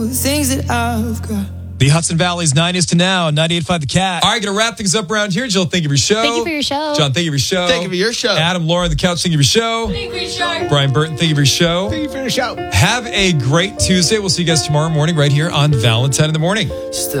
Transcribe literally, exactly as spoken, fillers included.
things that I've got. The Hudson Valley's nineties to now, ninety-eight point five The Cat. All right, going to wrap things up around here. Jill, thank you for your show. Thank you for your show. John, thank you for your show. Thank you for your show. Adam, Laura, the couch, thank you for your show. Thank you for your show. Brian Burton, thank you for your show. Thank you for your show. Have a great Tuesday. We'll see you guys tomorrow morning right here on Valentine in the Morning. Just a